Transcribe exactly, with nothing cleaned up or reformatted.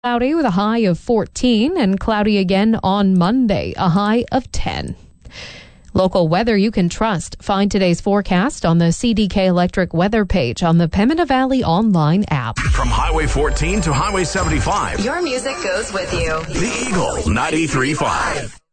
Cloudy with a high of fourteen, and cloudy again on Monday, a high of ten. Local weather you can trust. Find today's forecast on the C D K Electric weather page on the Pembina Valley online app. From Highway fourteen to Highway seventy-five, your music goes with you. The Eagle ninety-three point five.